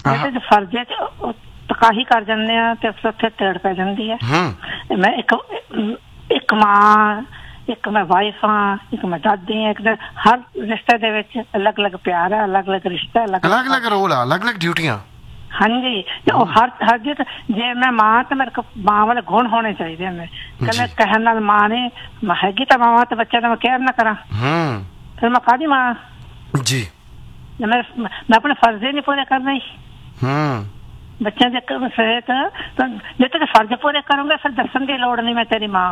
ਇਹਦੇ ਚ ਫਰਜ਼ ਹੈ ਤੇ ਤਕਾਹੀ ਕਰ ਜਾਂਦੇ ਆ ਤੇ ਉੱਥੇ ਤੇੜ ਪੈ ਜਾਂਦੀ ਹੈ। ਮੈਂ ਇੱਕ ਮਾਂ, ਇੱਕ ਮੈਂ ਵਾਈਫ ਹਾਂ, ਇੱਕ ਮੈਂ ਦਾਦੀ ਹਾਂ। ਇੱਕ ਹਰ ਰਿਸ਼ਤੇ ਦੇ ਵਿੱਚ ਅਲੱਗ ਅਲੱਗ ਪਿਆਰ ਹੈ, ਅਲੱਗ ਅਲੱਗ ਰਿਸ਼ਤਾ, ਅਲੱਗ ਅਲੱਗ ਰੋਲ ਆ, ਅਲੱਗ ਅਲੱਗ ਡਿਊਟੀਆਂ। ਹਾਂਜੀ, ਤੇ ਉਹ ਹਰ ਜੇ ਮੈਂ ਮਾਂ ਤੇ ਮੇਰੇ ਕੋਲ ਮਾਂ ਵਾਲੇ ਗੁਣ ਹੋਣੇ ਚਾਹੀਦੇ ਨੇ। ਕਹਿੰਦੇ ਕਹਿਣ ਨਾਲ ਮਾਂ ਨੇ ਹੈਗੀ ਤਾਂ ਮਾਂ ਤੇ ਬੱਚਿਆਂ ਦਾ ਮੈਂ ਕੇਅਰ ਨਾ ਕਰਾਂ, ਫਿਰ ਮੈਂ ਕਾਹਦੀ ਮਾਂ ਜੀ? ਮੈਂ ਆਪਣੇ ਫਰਜ਼ ਹੀ ਨਹੀਂ ਪੂਰੇ ਕਰਨੇ। ਬੱਚਿਆਂ ਦੇ ਸਿਹਤ ਜੇ ਤੱਕ ਫਰਜ਼ ਪੂਰੇ ਕਰੂੰਗਾ ਫਿਰ ਦੱਸਣ ਦੀ ਲੋੜ ਨਹੀਂ ਮੈਂ ਤੇਰੀ ਮਾਂ।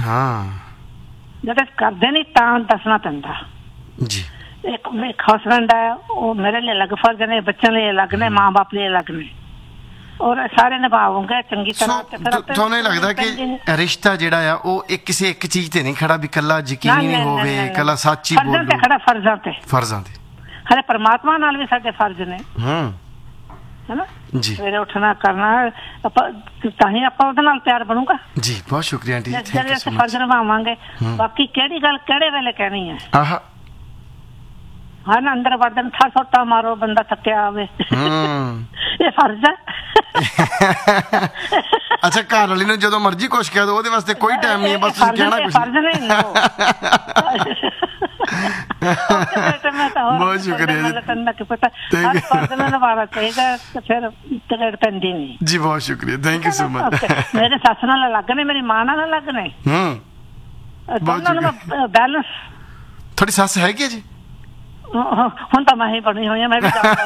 ਜਦੋਂ ਕਰਦੇ ਨਹੀਂ ਤਾਂ ਦੱਸਣਾ ਪੈਂਦਾ ਜੀ। ਇੱਕ ਹਸਬੈਂਡ ਹੈ, ਉਹ ਮੇਰੇ ਲਈ ਅਲੱਗ ਫਰਜ਼ ਨੇ, ਬੱਚਿਆਂ ਲਈ ਅਲੱਗ ਨੇ, ਮਾਂ ਬਾਪ ਲਈ ਅਲੱਗ ਨੇ, ਔਰ ਸਾਰੇ ਨਿਭਾਉਂਗੇ ਚੰਗੀ ਤਰ੍ਹਾਂ। ਤੁਹਾਨੂੰ ਇਹ ਲੱਗਦਾ ਕਿ ਰਿਸ਼ਤਾ ਜਿਹੜਾ ਆ ਉਹ ਕਿਸੇ ਇੱਕ ਚੀਜ਼ ਤੇ ਨਹੀਂ ਖੜਾ ਵੀ ਕੱਲਾ ਯਕੀਨੀ ਨਹੀਂ ਹੋਵੇ, ਕੱਲਾ ਸੱਚ ਹੀ ਬੋਲੋ? ਫਰਜ਼ਾਂ ਤੇ ਖੜਾ, ਫਰਜ਼ਾਂ ਤੇ। ਹਲੇ ਪਰਮਾਤਮਾ ਨਾਲ ਵੀ ਸਾਡੇ ਫਰਜ਼ ਨੇ, ਹੈਨਾ ਜੀ। ਸਵੇਰੇ ਉੱਠਣਾ, ਕਰਨਾ, ਤਾਂ ਹੀ ਆਪਾਂ ਉਹਦੇ ਨਾਲ ਪਿਆਰ ਬਣੂਗਾ ਜੀ। ਬਹੁਤ ਸ਼ੁਕਰੀਆ ਆਂਟੀ ਜੀ, ਥੈਂਕ ਯੂ ਸੋ ਮਚ। ਫਰਜ਼ ਨਿਭਾਵਾਂਗੇ, ਬਾਕੀ ਕਿਹੜੀ ਗੱਲ ਕਿਹੜੇ ਵੇਲੇ ਕਹਿਣੀ ਹੈ। ਹਾਂ ਨਾ, ਅੰਦਰ ਵੜਨ ਥਾ ਸੋਟਾ ਮਾਰੋ, ਬੰਦਾ ਥੱਕਿਆ ਆਵੇ, ਇਹ ਫਰਜ਼ ਹੈ। ਅੱਛਾ, ਘਰ ਵਾਲੀ ਨੂੰ ਜਦੋਂ ਮਰਜ਼ੀ ਕੁਛ ਕਹਿ ਦੋ, ਉਹਦੇ ਵਾਸਤੇ ਕੋਈ ਟਾਈਮ ਨਹੀਂ ਹੈ, ਬਸ ਤੁਸੀਂ ਕਹਿਣਾ ਕੁਛ। ਫਰਜ਼ ਨਹੀਂ। ਬਹੁਤ ਸ਼ੁਕਰੀਆ ਜੀ, ਬਹੁਤ ਸ਼ੁਕਰੀਆ, ਥੈਂਕ ਯੂ ਸੋ ਮਚ। ਮੇਰੇ ਸੱਸ ਨਾਲ ਅਲੱਗ ਨੇ, ਮੇਰੀ ਮਾਂ ਨਾਲ ਅਲੱਗ ਨੇ, ਬੈਲੈਂਸ। ਤੁਹਾਡੀ ਸੱਸ ਹੈਗੀ ਜੀ? ਹੁਣ ਤਾਂ ਮੈਂ ਹੀ ਬਣੀ ਹੋਈ ਹਾਂ, ਮੈਂ ਵੀ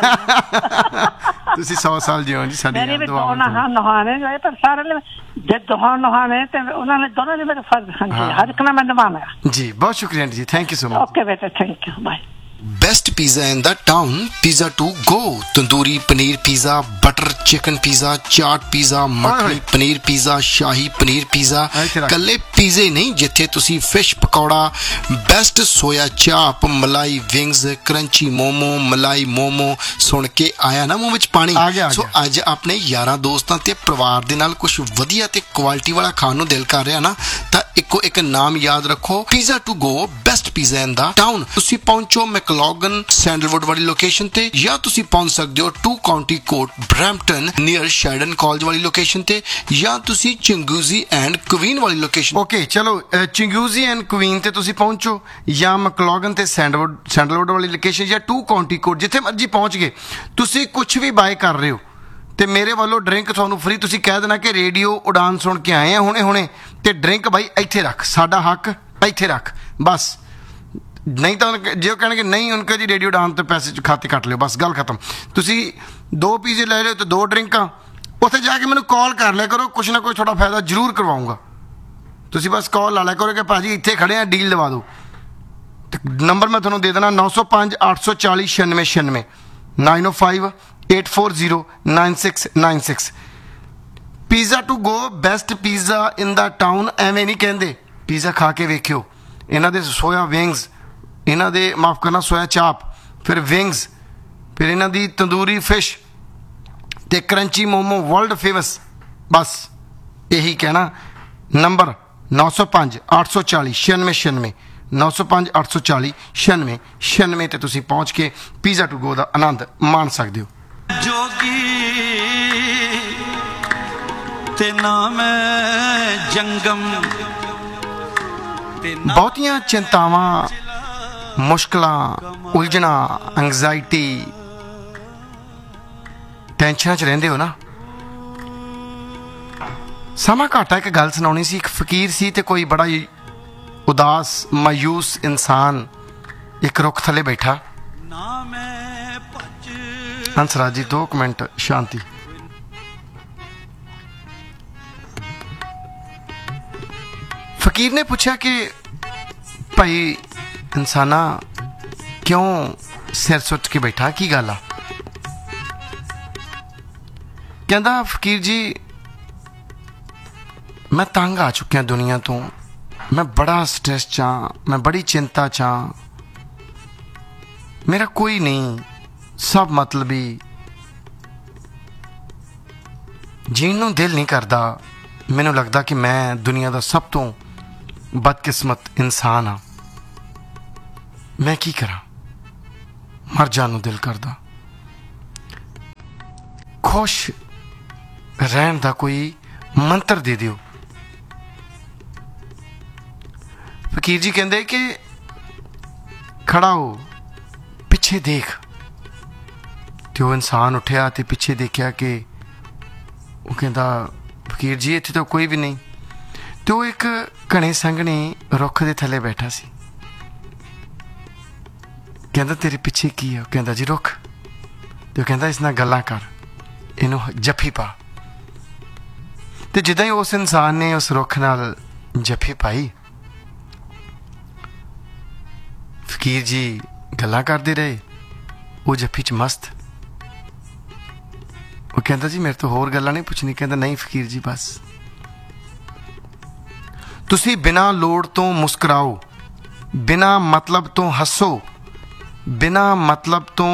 ਤੁਸੀਂ 100 ਸਾਲ ਜਿਓ ਜੀ। ਸਾਡੇ ਮੇਰੇ ਵੀ ਦੋ ਨਹਾਣੇ, ਪਰ ਸਾਰੇ ਜੇ ਦੋਹਾਂ ਨਹਾਣੇ ਤੇ ਉਹਨਾਂ ਨੇ ਦੋਨਾਂ ਨੇ ਮੇਰੇ ਫਰਜ਼ ਹਰ ਇੱਕ ਨੇ ਮੈਂ ਨਿਭਾਉਣਾ ਜੀ। ਬਹੁਤ ਸ਼ੁਕਰੀਆ ਜੀ, thank you so much. Okay ਬੇਟਾ, thank you, bye. Best pizza in the town, pizza to go, tandoori paneer pizza, butter chicken pizza, chaat pizza, makhani paneer pizza, shahi paneer pizza। ਕੱਲੇ ਪੀਜ਼ੇ ਨਹੀਂ, ਜਿੱਥੇ ਤੁਸੀਂ ਫਿਸ਼ ਪਕੌੜਾ, ਬੈਸਟ ਸੋਇਆ ਚਾਪ, ਮਲਾਈ ਵਿੰਗਸ, ਕਰੰਚੀ ਮੋਮੋ, ਮਲਾਈ ਮੋਮੋ, ਸੁਣ ਕੇ ਆਇਆ ਨਾ ਮੂੰਹ ਵਿੱਚ ਪਾਣੀ। ਸੋ ਅੱਜ ਆਪਣੇ ਯਾਰਾਂ ਦੋਸਤਾਂ ਤੇ ਪਰਿਵਾਰ ਦੇ ਨਾਲ ਕੁਝ ਵਧੀਆ ਤੇ ਕੁਆਲਿਟੀ ਵਾਲਾ ਖਾਣ ਨੂੰ ਦਿਲ ਕਰ ਰਿਹਾ ਨਾ, ਤਾਂ ਇੱਕੋ ਇੱਕ ਨਾਮ ਯਾਦ ਰੱਖੋ, pizza to go, best pizza in the town. ਤੁਸੀਂ ਪਹੁੰਚੋ ਮੈਕਲੋਗਨ ਸੈਂਡਲਵੁੱਡ ਵਾਲੀ ਲੋਕੇਸ਼ਨ ਤੇ, ਜਾਂ ਤੁਸੀਂ ਪਹੁੰਚ ਸਕਦੇ ਹੋ 2 County court Brampton near ਸ਼ੈਡਨ college ਵਾਲੀ ਲੋਕੇਸ਼ਨ ਤੇ, ਜਾਂ ਤੁਸੀਂ ਚਿੰਗੂਜ਼ੀ ਐਂਡ ਕੁਈਨ ਵਾਲੀ ਲੋਕੇਸ਼ਨ। ਓਕੇ, ਚਲੋ ਚਿੰਗੂਜ਼ੀ ਐਂਡ ਕੁਈਨ ਤੇ ਤੁਸੀਂ ਪਹੁੰਚੋ, ਜਾਂ ਮੈਕਲੋਗਨ ਤੇ ਸੈਂਡਲਵੁੱਡ ਵਾਲੀ ਲੋਕੇਸ਼ਨ, ਜਾਂ 2 ਕਾਉਂਟੀ ਕੋਰਟ, ਜਿੱਥੇ ਮਰਜੀ ਪਹੁੰਚ ਗਏ। ਤੁਸੀਂ ਕੁਝ ਵੀ ਬਾਏ ਕਰ ਰਹੇ ਹੋ ਤੇ ਮੇਰੇ ਵੱਲੋਂ ਡਰਿੰਕ ਤੁਹਾਨੂੰ ਫ੍ਰੀ। ਤੁਸੀਂ ਕਹਿ ਦੇਣਾ ਕਿ ਰੇਡੀਓ ਉਡਾਨ ਸੁਣ ਕੇ ਆਏ ਆ ਹੁਣੇ ਹੁਣੇ, ਤੇ ਡਰਿੰਕ ਬਾਈ ਇੱਥੇ ਰੱਖ, ਸਾਡਾ ਹੱਕ ਇੱਥੇ ਰੱਖ ਬਸ। ਨਹੀਂ ਤਾਂ ਜੇ ਉਹ ਕਹਿਣਗੇ ਨਹੀਂ ਉਨਕਾ ਜੀ ਰੇਡੀਓ ਉਡਾਨ ਤੇ ਪੈਸੇ ਖਾਤੇ ਕੱਟ ਲਿਓ, ਬਸ ਗੱਲ ਖਤਮ। ਤੁਸੀਂ 2 ਪੀਜ਼ੇ ਲੈ ਲਿਓ ਤੇ 2 ਡਰਿੰਕਾਂ, ਉੱਥੇ ਜਾ ਕੇ ਮੈਨੂੰ ਕਾਲ ਕਰ ਲਿਆ ਕਰੋ, ਕੁਛ ਨਾ ਕੁਛ ਤੁਹਾਡਾ ਫਾਇਦਾ ਜ਼ਰੂਰ ਕਰਵਾਊਂਗਾ। ਤੁਸੀਂ ਬਸ ਕਾਲ ਲਾ ਲਿਆ ਕਰੋ ਕਿ ਭਾਜੀ ਇੱਥੇ ਖੜੇ ਆ, ਡੀਲ ਦਵਾ ਦਿਓ। ਤੇ ਨੰਬਰ ਮੈਂ ਤੁਹਾਨੂੰ ਦੇ ਦੇਣਾ 905 840 9696, 905 840 9696। Pizza to go, best pizza in the town. ਐਵੇਂ ਨਹੀਂ ਕਹਿੰਦੇ, ਪੀਜ਼ਾ ਖਾ ਕੇ ਵੇਖਿਓ। ਇਹਨਾਂ ਦੇ ਸੋਇਆ ਵਿੰਗਸ, ਇਹਨਾਂ ਦੇ ਮਾਫ ਕਰਨਾ ਸੋਇਆ ਚਾਪ, ਫਿਰ ਵਿੰਗਸ, ਫਿਰ ਇਹਨਾਂ ਦੀ ਤੰਦੂਰੀ ਫਿਸ਼ ਤੇ ਕਰੰਚੀ ਮੋਮੋ ਵਰਲਡ ਫੇਮਸ। ਬਸ ਇਹੀ ਕਹਿਣਾ। ਨੰਬਰ 905 840 9696, 905 840 9696 ਤੇ ਤੁਸੀਂ ਪਹੁੰਚ ਕੇ ਪੀਜ਼ਾ ਟੂ ਗੋ ਦਾ ਆਨੰਦ ਮਾਣ ਸਕਦੇ ਹੋ। ਜੋਗੀ ਤੇ ਨਾਮ ਜੰਗਮ। ਬਹੁਤੀਆਂ ਚਿੰਤਾਵਾਂ, ਮੁਸ਼ਕਲਾਂ, ਉਲਝਣਾਂ, ਐਂਗਜ਼ਾਇਟੀ, ਟੈਨਸ਼ਨਾਂ 'ਚ ਰਹਿੰਦੇ ਹੋ ਨਾ। ਸਮਾਂ ਘਾਟਾ ਇੱਕ ਗੱਲ ਸੁਣਾਉਣੀ ਸੀ। ਇੱਕ ਫਕੀਰ ਸੀ ਤੇ ਕੋਈ ਬੜਾ ਹੀ ਉਦਾਸ ਮਾਯੂਸ ਇਨਸਾਨ ਇੱਕ ਰੁੱਖ ਥੱਲੇ ਬੈਠਾ। ਹੰਸਰਾਜ ਜੀ 2 ਮਿੰਟ ਸ਼ਾਂਤੀ। ਫਕੀਰ ਨੇ ਪੁੱਛਿਆ ਕਿ ਭਾਈ ਇਨਸਾਨਾ ਕਿਉਂ ਸਿਰ ਸੁੱਟ ਕੇ ਬੈਠਾ, ਕੀ ਗੱਲ ਆ? ਕਹਿੰਦਾ ਫਕੀਰ ਜੀ, ਮੈਂ ਤੰਗ ਆ ਚੁੱਕਿਆ ਦੁਨੀਆ ਤੋਂ, ਮੈਂ ਬੜਾ ਸਟ੍ਰੈਸ 'ਚ ਹਾਂ, ਮੈਂ ਬੜੀ ਚਿੰਤਾ 'ਚ ਹਾਂ, ਮੇਰਾ ਕੋਈ ਨਹੀਂ, ਸਭ ਮਤਲਬੀ, ਜੀਣ ਨੂੰ ਦਿਲ ਨਹੀਂ ਕਰਦਾ। ਮੈਨੂੰ ਲੱਗਦਾ ਕਿ ਮੈਂ ਦੁਨੀਆ ਦਾ ਸਭ ਤੋਂ ਬਦਕਿਸਮਤ ਇਨਸਾਨ ਹਾਂ। ਮੈਂ ਕੀ ਕਰਾਂ, ਮਰ ਜਾਣ ਨੂੰ ਦਿਲ ਕਰਦਾ। खुश रहन दा कोई मंत्र दे दिओ। फकीर जी कहते कि खड़ा हो, पिछे देख। तो वो इंसान उठया तो पिछे देखा कि वो कहता फकीर जी इत्थे तो कोई भी नहीं। तो एक घने संघने रुख के थले बैठा सी। कहता तेरे पिछे की है? कहता जी रुख। तो कहता इस नाल गल्लां कर, इनू जफी पा। तो जिद्दां ही उस इंसान ने उस रुख नाल जफी पाई, फकीर जी गल्लां करते रहे, वो जफी च मस्त। वो कहता जी मेरे तो होर गल्लां नहीं पुछनी। कहता नहीं फकीर जी बस तुसी बिना लोड़ तो मुस्कुराओ, बिना मतलब तो हसो, बिना मतलब तो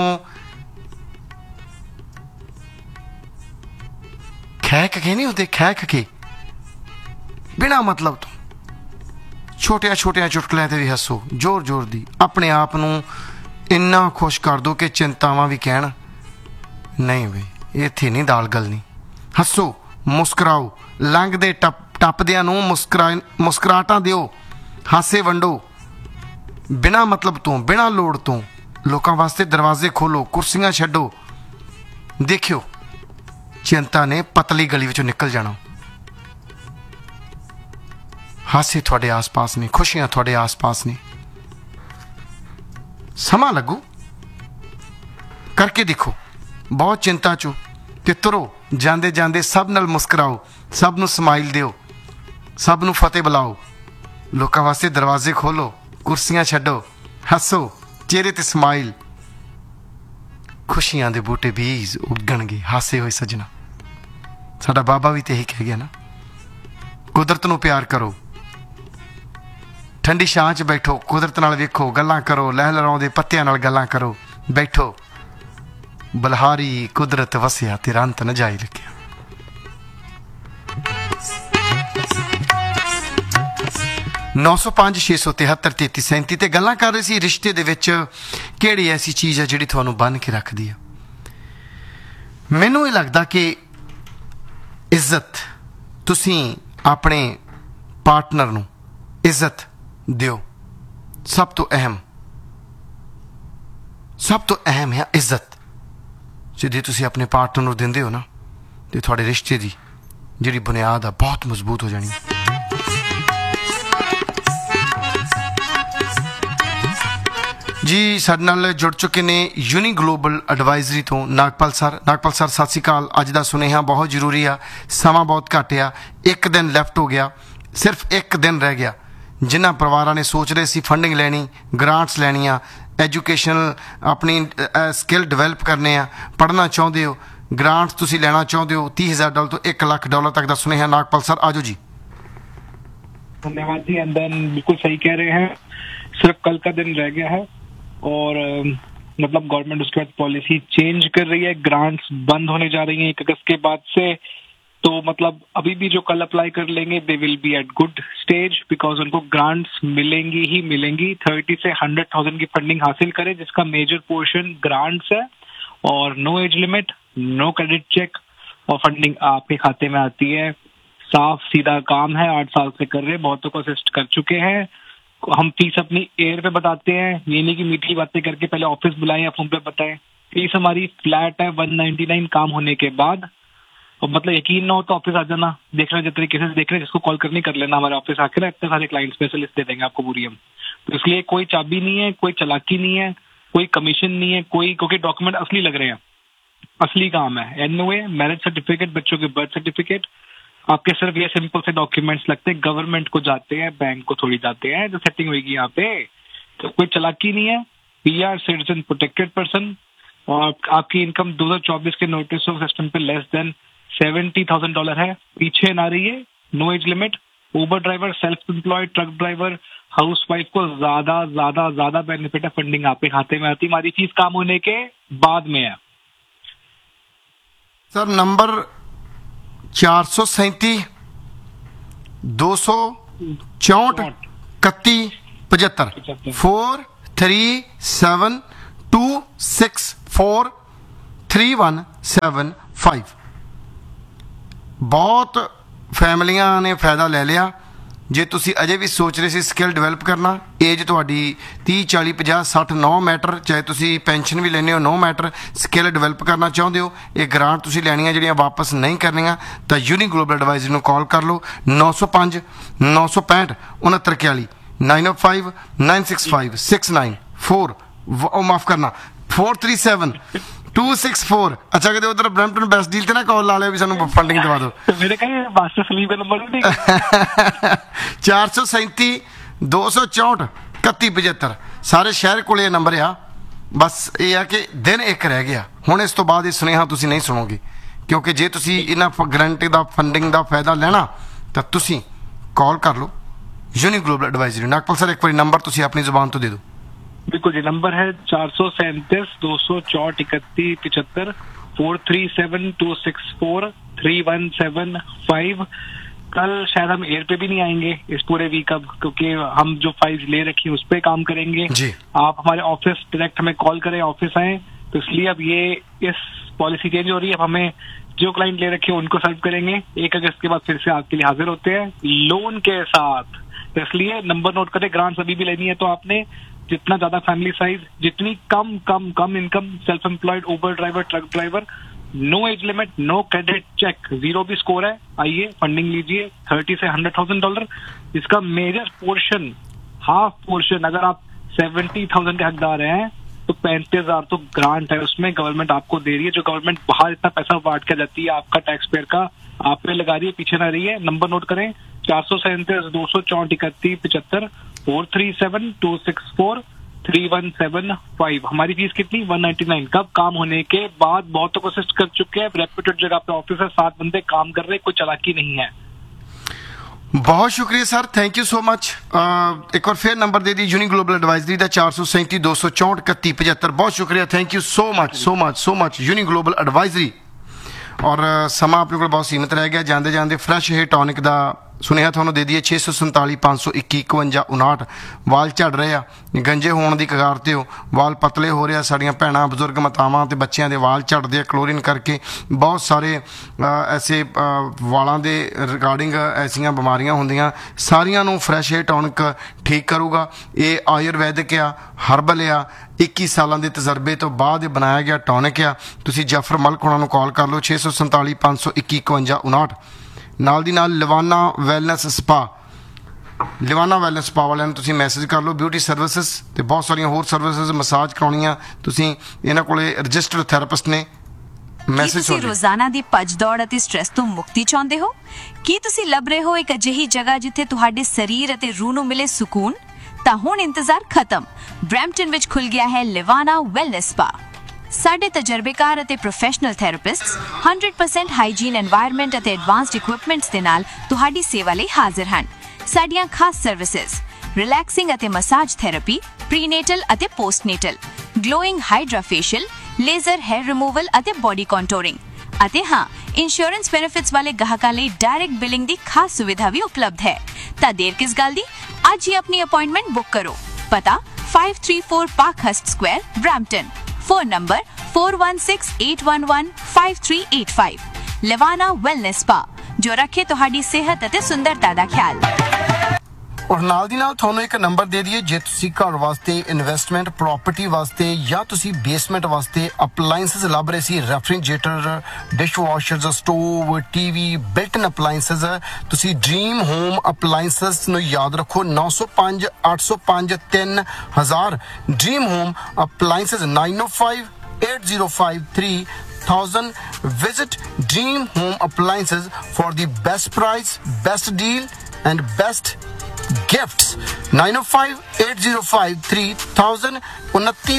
खैक के नहीं होते, खैक के बिना मतलब तो छोटिया छोटिया चुटकुलियां ते भी हसो, जोर जोर दी। अपने आप नूं इन्ना खुश कर दो कि चिंतावां भी कहण नहीं बई इत्थे नहीं दाल गलनी। हसो, मुस्कुराओ, लंघदे टपदियां नूं मुस्कुराहटां दिओ, हासे वंडो, बिना मतलब तो बिना लोड़ तो लोकां वास्ते दरवाजे खोलो, कुर्सियां छड्डो। देखियो चिंता ने पतली गली विचों निकल जाना। हासे थोड़े आस पास ने, खुशियां थोड़े आस पास ने। समा लगू, करके देखो। बहुत चिंता चो ते तुरो, जांदे जांदे सब नाल मुस्कुराओ, सब नूं स्माइल दिओ, सब नूं फतेह बुलाओ। लोकां वास्ते दरवाजे खोलो, कुर्सियां छड्डो, हसो, चेहरे ते स्माइल। खुशियां दे बूटे बीज उगणगे हासे होए सजना। साडा बाबा भी तो यही कह गया ना, कुदरत नूं प्यार करो, ठंडी छां च बैठो, कुदरत नाल वेखो, गल्लां करो, लह लहराउंदे पत्तियां नाल गल्लां करो, बैठो। बलहारी कुदरत वसिया तेरा अंत न जाई लग्या। नौ सौ 673 ते गल्लां कर रहे सी रिश्ते दे विच किहड़ी ऐसी चीज़ है जिहड़ी तुहानूं बन के रखदी है। मैनूं ये लगदा कि इज्जत, तुसीं अपने पार्टनर नूं इज्जत दिओ। सब तो अहम है इज्जत। जे तुसीं अपने पार्टनर नूं दिंदे हो ना, तो तुहाडे रिश्ते दी जिहड़ी बुनियाद आ बहुत मजबूत हो जानी। जी साडे नाल जुड़ चुके ने यूनी ग्लोबल एडवाइजरी तो नागपाल सर। नागपाल सर सत श्री अकाल। अज का सुनेहा बहुत जरूरी आ, समा बहुत घट आ, एक दिन लैफ्ट हो गया, सिर्फ एक दिन रह गया। जिन्हां परिवारां ने सोच रहे सी फंडिंग लैनी, ग्रांट्स लैनियां, एजुकेशनल अपनी स्किल डिवेलप करने आ, पढ़ना चाहते हो, ग्रांट्स तुसीं लैना चाहते हो, $30,000 तो $1,00,000 तक का सुनेहा। नागपाल सर आजो जी। धन्यवाद जी। एंड देन बिल्कुल सही कह रहे हैं, सिर्फ कल का दिन रह गया है और मतलब गवर्नमेंट उसके बाद पॉलिसी चेंज कर रही है, ग्रांट्स बंद होने जा रही हैं 1 अगस्त के बाद से। तो मतलब अभी भी जो कल अप्लाई कर लेंगे they will be eight good stage, because उनको ग्रांट्स मिलेंगी ही मिलेंगी। 30 से 100,000 की फंडिंग हासिल करें, जिसका मेजर पोर्शन ग्रांट्स है, और no age limit, no credit check, और फंडिंग आपके खाते में आती है। साफ सीधा काम है, 8 साल से कर रहे हैं, बहुतों को असिस्ट कर चुके हैं। हम फीस अपनी एयर पे बताते हैं, ये नहीं कि मीठी बातें करके पहले ऑफिस बुलाएं या फोन पे बताएं। फीस हमारी फ्लैट है 199 काम होने के बाद। और मतलब यकीन ना हो तो ऑफिस आ जाना, देखना जिस तरीके से देख रहे हैं, जिसको कॉल करनी कर लेना, हमारे ऑफिस आकर इतने सारे क्लाइंट स्पेशलिस्ट दे देंगे आपको पूरी हम। तो इसलिए कोई चाबी नहीं है, कोई चालाकी नहीं है, कोई कमीशन नहीं है, कोई, क्योंकि डॉक्यूमेंट असली लग रहे हैं, असली काम है। एनओए, मैरिज सर्टिफिकेट, बच्चों के बर्थ सर्टिफिकेट, आपके सिर्फ ये सिंपल से डॉक्यूमेंट्स लगते हैं, गवर्नमेंट को जाते हैं, बैंक को थोड़ी जाते हैं, जो सेटिंग होगी यहाँ पे। तो कोई चालाकी नहीं है, पीआर सिटीजन प्रोटेक्टेड पर्सन, और आपकी इनकम 2024 के नोटिस ऑफ सिस्टम पे लेस देन $70,000 है, पीछे ना रहिए, नो एज लिमिट। उबर driver, self employed, truck driver, house wife को ज्यादा ज्यादा ज्यादा बेनिफिट है, फंडिंग आपके खाते में आती है, हमारी फीस काम होने के बाद में है। Sir number 437 264 31 75 437 264 3175 5। ਬਹੁਤ ਫੈਮਲੀਆਂ ਨੇ ਫਾਇਦਾ ਲੈ ਲਿਆ। ਜੇ ਤੁਸੀਂ ਅਜੇ ਵੀ ਸੋਚ ਰਹੇ ਸੀ ਸਕਿੱਲ ਡਿਵੈਲਪ ਕਰਨਾ, ਏਜ ਤੁਹਾਡੀ 30 40 50 60 9 ਮੈਟਰ, ਚਾਹੇ ਤੁਸੀਂ ਪੈਨਸ਼ਨ ਵੀ ਲੈਂਦੇ ਹੋ ਨੋ ਮੈਟਰ, ਸਕਿੱਲ ਡਿਵੈਲਪ ਕਰਨਾ ਚਾਹੁੰਦੇ ਹੋ, ਇਹ ਗ੍ਰਾਂਟ ਤੁਸੀਂ ਲੈਣੀਆਂ ਜਿਹੜੀਆਂ ਵਾਪਸ ਨਹੀਂ ਕਰਨੀਆਂ, ਤਾਂ ਯੂਨੀ ਗਲੋਬਲ ਐਡਵਾਈਜ਼ਰੀ ਨੂੰ ਕਾਲ ਕਰ ਲਓ 905 965 6941 905 965 69 4 ਮਾਫ ਕਰਨਾ 437 264। ਅੱਛਾ ਕਿਤੇ ਉਧਰ ਬ੍ਰੈਂਪਟਨ ਬੈਸਟ ਡੀਲ ਤੇ ਨਾ ਕਾਲ ਲਾ ਲਿਓ ਵੀ ਸਾਨੂੰ ਫੰਡਿੰਗ ਦਵਾ ਦਿਓ। ਮੇਰੇ ਕਹਿੰਦੇ ਮਾਸਟਰ ਸਲੀਪ ਦਾ ਨੰਬਰ ਵੀ 437 264 3175 ਸਾਰੇ ਸ਼ਹਿਰ ਕੋਲੇ ਇਹ ਨੰਬਰ ਆ। ਬਸ ਇਹ ਆ ਕਿ ਦਿਨ ਇੱਕ ਰਹਿ ਗਿਆ ਹੁਣ, ਇਸ ਤੋਂ ਬਾਅਦ ਇਹ ਸੁਨੇਹਾ ਤੁਸੀਂ ਨਹੀਂ ਸੁਣੋਗੇ, ਕਿਉਂਕਿ ਜੇ ਤੁਸੀਂ ਇਹਨਾਂ ਗਰੰਟੀ ਦਾ ਫੰਡਿੰਗ ਦਾ ਫਾਇਦਾ ਲੈਣਾ ਤਾਂ ਤੁਸੀਂ ਕਾਲ ਕਰ ਲਓ uni global advisory. Nagpal sir ਇੱਕ ਵਾਰੀ ਨੰਬਰ ਤੁਸੀਂ ਆਪਣੀ ਜ਼ੁਬਾਨ ਤੋਂ ਦੇ ਦਿਓ। बिल्कुल जी, नंबर है 437 264 3175 437 264 3175। कल शायद हम एयर पे भी नहीं आएंगे इस पूरे वीक अब, क्योंकि हम जो फाइल्स ले रखी है उस पर काम करेंगे जी। आप हमारे ऑफिस डायरेक्ट हमें कॉल करें, ऑफिस आए, तो इसलिए अब ये इस पॉलिसी चेंज हो रही है। अब हमें जो क्लाइंट ले रखे हैं उनको सर्व करेंगे। 1 अगस्त के बाद फिर से आपके लिए हाजिर होते हैं लोन के साथ, तो इसलिए नंबर नोट करें। ग्रांट्स अभी भी लेनी है तो आपने जितना ज्यादा फैमिली साइज, जितनी कम इनकम, सेल्फ एम्प्लॉयड, उबर driver, truck driver, no age limit, no credit check, 0 भी स्कोर है, आइए फंडिंग लीजिए $30,000 से $100,000। इसका मेजर पोर्शन, हाफ पोर्शन, अगर आप 70,000 के हकदार हैं तो 35,000 तो ग्रांट है, उसमें गवर्नमेंट आपको दे रही है। जो गवर्नमेंट बाहर इतना पैसा बांट के जाती है आपका टैक्स पेयर का, आप पे लगा रही है, पीछे ना रही है। नंबर नोट करें 437 264 3175 437 264 3175। हमारी फीस कितनी? 199। कब? काम होने के बाद। बहुतों को असिस्ट कर चुके हैं, रेप्यूटेड जगह पे ऑफिस है, 7 बंदे काम कर रहे, कोई चालाकी नहीं है। बहुत शुक्रिया sir, thank you so much. एक और फिर नंबर दे दी यूनी ग्लोबल एडवाइजरी का 437 264 3175। बहुत शुक्रिया, thank you so much uni global advisory. और समा अपने को बहुत सीमित रह गया, जाते जाते फ्रैश हेयर टॉनिक का सुनेहा ਤੁਹਾਨੂੰ ਦੇ ਦਈਏ 647 521 5159। ਵਾਲ ਝੜ ਰਹੇ ਆ, ਗੰਜੇ ਹੋਣ ਦੀ ਕਗਾਰ ਤੇ ਹੋ, ਵਾਲ ਪਤਲੇ ਹੋ ਰਹੇ ਆ, ਸਾਡੀਆਂ ਭੈਣਾਂ, ਬਜ਼ੁਰਗ, ਮਾਤਾਵਾਂ ਤੇ ਬੱਚਿਆਂ ਦੇ ਵਾਲ ਝੜਦੇ ਆ ਕਲੋਰੀਨ ਕਰਕੇ। ਬਹੁਤ ਸਾਰੇ ਐਸੇ ਵਾਲਾਂ ਦੇ ਰਿਗਾਰਡਿੰਗ ਐਸੀਆਂ ਬਿਮਾਰੀਆਂ ਹੁੰਦੀਆਂ, ਸਾਰੀਆਂ ਨੂੰ ਫਰੈਸ਼ ਹੇਅਰ ਟੌਨਿਕ ਠੀਕ ਕਰੂਗਾ। ਇਹ ਆਯੁਰਵੈਦਿਕ ਆ, ਹਰਬਲ ਆ, 21 ਸਾਲਾਂ ਦੇ ਤਜਰਬੇ ਤੋਂ ਬਾਅਦ ਇਹ ਬਣਾਇਆ ਗਿਆ ਟੌਨਿਕ ਆ। ਤੁਸੀਂ ਜਫਰ ਮਲਕ ਉਹਨਾਂ ਨੂੰ ਕਾਲ ਕਰ ਲਓ 647 521 5159। ਨਾਲ ਦੀ ਨਾਲ ਲਵਾਨਾ ਵੈਲਨੈਸ ਸਪਾ ਵਾਲਿਆਂ ਨੂੰ ਤੁਸੀਂ ਮੈਸੇਜ ਕਰ ਲਓ। ਬਿਊਟੀ ਸਰਵਿਸਿਜ਼ ਤੇ ਬਹੁਤ ਸਾਰੀਆਂ ਹੋਰ ਸਰਵਿਸਿਜ਼, ਮਸਾਜ ਕਰਾਉਣੀਆਂ, ਤੁਸੀਂ ਇਹਨਾਂ ਕੋਲੇ ਰਜਿਸਟਰਡ ਥੈਰੇਪਿਸਟ ਨੇ। ਮੈਸੇਜ ਤੁਸੀਂ ਰੋਜ਼ਾਨਾ ਦੀ ਭੱਜ ਦੌੜ ਅਤੇ ਸਟ੍ਰੈਸ ਤੋਂ ਮੁਕਤੀ ਚਾਹੁੰਦੇ ਹੋ? ਕੀ ਤੁਸੀਂ ਲੱਭ ਰਹੇ ਹੋ ਇੱਕ ਅਜਿਹੀ ਜਗ੍ਹਾ ਜਿੱਥੇ ਤੁਹਾਡੇ ਸਰੀਰ ਅਤੇ ਰੂਹ ਨੂੰ ਮਿਲੇ ਸਕੂਨ? ਤਾਂ ਹੁਣ ਇੰਤਜ਼ਾਰ ਖਤਮ। ਬਰੈਂਪਟਨ ਵਿੱਚ ਖੁੱਲ ਗਿਆ ਹੈ ਲਿਵਾਨਾ ਵੈਲਨੈਸ ਸਪਾ। ਸਾਡੇ ਤਜਰਬੇਕਾਰ ਅਤੇ ਪ੍ਰੋਫੈਸ਼ਨਲ ਥੈਰੇਪਿਸਟਸ 100% ਹਾਈਜੀਨ ਐਨਵਾਇਰਨਮੈਂਟ ਅਤੇ ਐਡਵਾਂਸਡ ਇਕਵਿਪਮੈਂਟਸ ਦੇ ਨਾਲ ਤੁਹਾਡੀ ਸੇਵਾ ਲਈ ਹਾਜ਼ਰ ਹਨ। ਸਾਡੀਆਂ ਖਾਸ ਸਰਵਿਸਿਜ਼ ਰਿਲੈਕਸਿੰਗ ਅਤੇ ਮਸਾਜ ਥੈਰੇਪੀ, ਪ੍ਰੀਨੇਟਲ ਅਤੇ ਪੋਸਟਨੇਟਲ, glowing hydra facial, laser hair removal ਅਤੇ ਬੋਡੀ ਕੰਟੂਰਿੰਗ, ਅਤੇ ਹਾਂ, ਇੰਸ਼ੋਰੈਂਸ ਬੈਨੀਫਿਟਸ ਵਾਲੇ ਗਾਹਕਾਂ ਲਈ ਡਾਇਰੈਕਟ ਬਿਲਿੰਗ ਦੀ ਖਾਸ ਸੁਵਿਧਾ ਵੀ ਉਪਲਬਧ ਹੈ। ਤਾਂ ਦੇਰ ਕਿਸ ਗੱਲ ਦੀ, ਅੱਜ ਹੀ ਆਪਣੀ ਅਪਾਇੰਟਮੈਂਟ ਬੁੱਕ ਕਰੋ। ਪਤਾ 534 ਪਾਰਕਹਰਸਟ Square, Brampton. Phone number 4168115385। लिवाना wellness spa, जो रखे तुहाडी सेहत अते सुंदरता दा ख्याल। और नाल दी नाल ਤੁਹਾਨੂੰ ਇੱਕ ਨੰਬਰ ਦੇ ਦਈਏ, ਜੇ ਤੁਸੀਂ ਘਰ ਵਾਸਤੇ ਇਨਵੈਸਟਮੈਂਟ, ਪ੍ਰਾਪਰਟੀ ਵਾਸਤੇ ਜਾਂ ਤੁਸੀਂ ਬੇਸਮੈਂਟ ਵਾਸਤੇ ਅਪਲਾਈਐਂਸਸ ਲੱਭ ਰਹੇ ਸੀ, ਰੈਫਰੀਜਰੇਟਰ, ਡਿਸ਼ਵਾਸ਼ਰਸ, ਸਟੋਵ, ਟੀਵੀ, ਬਿਲਟ ਇਨ ਅਪਲਾਈਐਂਸਸ, ਤੁਸੀਂ ਡ੍ਰੀਮ ਹੋਮ ਅਪਲਾਈਐਂਸਸ ਨੂੰ ਯਾਦ ਰੱਖੋ 905 805 3000। Dream home appliances 905 805 3000। Visit Dream Home Appliances for the best price, best deal and best gifts। 905 805 3000,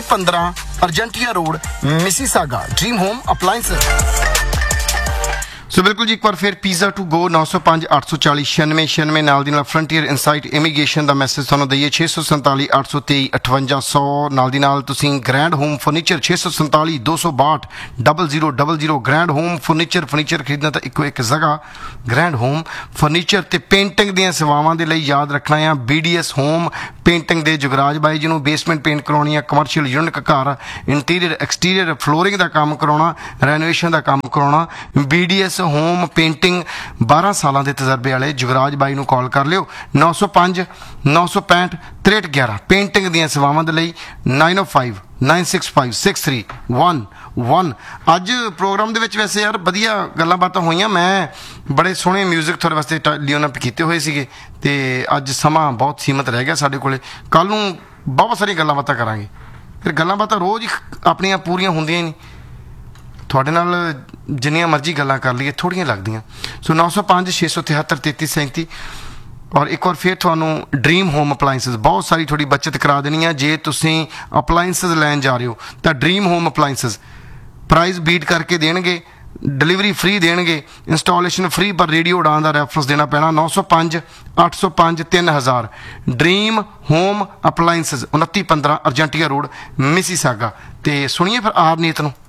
2915 अर्जेंटिया road, Mississauga. Dream home appliances. ਸੋ ਬਿਲਕੁਲ ਜੀ, ਇੱਕ ਵਾਰ ਫਿਰ ਪੀਜ਼ਾ ਟੂ ਗੋ 905 840 9696 ਨਾਲ ਦੀ ਨਾਲ ਫਰੰਟੀਅਰ ਇਨਸਾਈਟ ਇਮੀਗ੍ਰੇਸ਼ਨ ਦਾ ਮੈਸੇਜ ਤੁਹਾਨੂੰ ਦਈਏ 647 823 5800 ਨਾਲ ਦੀ ਨਾਲ ਤੁਸੀਂ grand home furniture 647 262 0000 grand home furniture ਖਰੀਦਣਾ ਤਾਂ ਇੱਕੋ ਇੱਕ ਜਗ੍ਹਾ ਗ੍ਰੈਂਡ ਹੋਮ ਫਰਨੀਚਰ ਤੇ ਪੇਂਟਿੰਗ ਦੀਆਂ ਸੇਵਾਵਾਂ ਦੇ ਲਈ ਯਾਦ ਰੱਖਣਾ ਆ BDS ਹੋਮ ਪੇਂਟਿੰਗ ਦੇ ਜੁਗਰਾਜ ਬਾਈ ਜਿਹਨੂੰ ਬੇਸਮੈਂਟ ਪੇਂਟ ਕਰਾਉਣੀ ਆ, ਕਮਰਸ਼ੀਅਲ ਯੂਨਿਟ ਘਰ ਇੰਟੀਰੀਅਰ ਐਕਸਟੀਰੀਅਰ ਫਲੋਰਿੰਗ ਦਾ ਕੰਮ ਕਰਾਉਣਾ, ਰੈਨੋਵੇਸ਼ਨ ਦਾ ਕੰਮ ਕਰਾਉਣਾ, BDS ਹੋਮ ਪੇਂਟਿੰਗ 12 ਸਾਲਾਂ ਦੇ ਤਜਰਬੇ ਵਾਲੇ ਜੁਗਰਾਜ ਬਾਈ ਨੂੰ ਕਾਲ ਕਰ ਲਿਓ 905 965 6311 ਪੇਂਟਿੰਗ ਦੀਆਂ ਸੇਵਾਵਾਂ ਦੇ ਲਈ 905 965 6311। ਅੱਜ ਪ੍ਰੋਗਰਾਮ ਦੇ ਵਿੱਚ ਵੈਸੇ ਯਾਰ ਵਧੀਆ ਗੱਲਾਂ ਬਾਤਾਂ ਹੋਈਆਂ, ਮੈਂ ਬੜੇ ਸੋਹਣੇ ਮਿਊਜ਼ਿਕ ਤੁਹਾਡੇ ਵਾਸਤੇ ਲਿਓਨਪ ਕੀਤੇ ਹੋਏ ਸੀਗੇ ਤੇ ਅੱਜ ਸਮਾਂ ਬਹੁਤ ਸੀਮਤ ਰਹਿ ਗਿਆ ਸਾਡੇ ਕੋਲੇ। ਕੱਲ ਨੂੰ ਬਹੁਤ ਸਾਰੀਆਂ ਗੱਲਾਂ ਬਾਤਾਂ ਕਰਾਂਗੇ, ਫਿਰ ਗੱਲਾਂ ਬਾਤਾਂ ਰੋਜ਼ ਹੀ ਆਪਣੀਆਂ ਪੂਰੀਆਂ ਹੁੰਦੀਆਂ ਹੀ ਨਹੀਂ, ਤੁਹਾਡੇ ਨਾਲ ਜਿੰਨੀਆਂ ਮਰਜ਼ੀ ਗੱਲਾਂ ਕਰ ਲਈਏ ਥੋੜ੍ਹੀਆਂ ਲੱਗਦੀਆਂ। ਸੋ 905 673 3337 ਔਰ ਇੱਕ ਵਾਰ ਫਿਰ ਤੁਹਾਨੂੰ ਡ੍ਰੀਮ ਹੋਮ ਅਪਲਾਇੰਸਿਸ ਬਹੁਤ ਸਾਰੀ ਥੋੜੀ ਬੱਚਤ ਕਰਾ ਦੇਣੀ ਆ। ਜੇ ਤੁਸੀਂ ਅਪਲਾਇੰਸਿਸ ਲੈਣ ਜਾ ਰਹੇ ਹੋ ਤਾਂ dream home appliances price beat ਕਰਕੇ ਦੇਣਗੇ, ਡਿਲੀਵਰੀ ਫ੍ਰੀ ਦੇਣਗੇ, ਇੰਸਟਾਲੇਸ਼ਨ ਫ੍ਰੀ, ਪਰ ਰੇਡੀਓ ਉਡਾਨ ਦਾ ਰੈਫਰੈਂਸ ਦੇਣਾ ਪੈਣਾ 905 805 3000 dream home appliances 2915 ਅਰਜੈਂਟੀਆ road Mississauga. ਤੇ ਸੁਣੀਏ ਫਿਰ ਆਰਨੀਤ ਨੂੰ।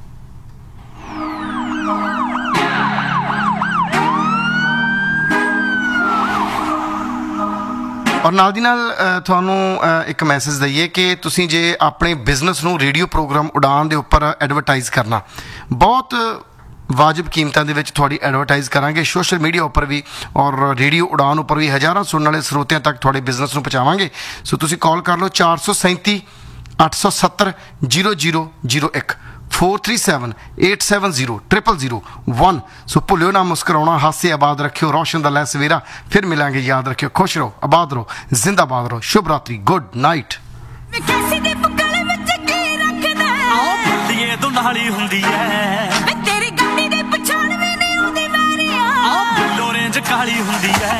ਔਰ ਨਾਲ ਦੀ ਨਾਲ ਤੁਹਾਨੂੰ ਇੱਕ ਮੈਸੇਜ ਦਈਏ ਕਿ ਤੁਸੀਂ ਜੇ ਆਪਣੇ ਬਿਜ਼ਨਸ ਨੂੰ ਰੇਡੀਓ ਪ੍ਰੋਗਰਾਮ ਉਡਾਨ ਦੇ ਉੱਪਰ ਐਡਵਰਟਾਈਜ਼ ਕਰਨਾ, ਬਹੁਤ ਵਾਜਬ ਕੀਮਤਾਂ ਦੇ ਵਿੱਚ ਤੁਹਾਡੀ ਐਡਵਰਟਾਈਜ਼ ਕਰਾਂਗੇ ਸੋਸ਼ਲ ਮੀਡੀਆ ਉੱਪਰ ਵੀ ਔਰ ਰੇਡੀਓ ਉਡਾਨ ਉੱਪਰ ਵੀ ਹਜ਼ਾਰਾਂ ਸੁਣਨ ਵਾਲੇ ਸਰੋਤਿਆਂ ਤੱਕ ਤੁਹਾਡੇ ਬਿਜ਼ਨਸ ਨੂੰ ਪਹੁੰਚਾਵਾਂਗੇ। ਸੋ ਤੁਸੀਂ ਕਾਲ ਕਰ ਲਓ 437 870 0001 437 870 0001। ਸੋ ਭੁੱਲਿਓ ਨਾ ਮੁਸਕਰਾਉਣਾ, ਹਾਸੇ ਆਬਾਦ ਰੱਖਿਓ, ਰੌਸ਼ਨ ਦਾ ਲੈ ਸਵੇਰਾ ਫਿਰ ਮਿਲਾਂਗੇ, ਯਾਦ ਰੱਖਿਓ, ਖੁਸ਼ ਰਹੋ, ਆਬਾਦ ਰਹੋ, ਜ਼ਿੰਦਾਬਾਦ ਰਹੋ, ਸ਼ੁਭ ਰਾਤਰੀ, ਗੁੱਡ ਨਾਈਟ। ਦੁਨਾਲੀ ਹੁੰਦੀ ਐ ਤੇਰੀ ਗੱਡੀ ਦੇ ਪਛਾਣ ਵੀ ਨਹੀਂ ਆਉਂਦੀ ਵਾਰੀ ਆ, ਲੋਰੇਂਜ ਕਾਲੀ ਹੁੰਦੀ ਐ।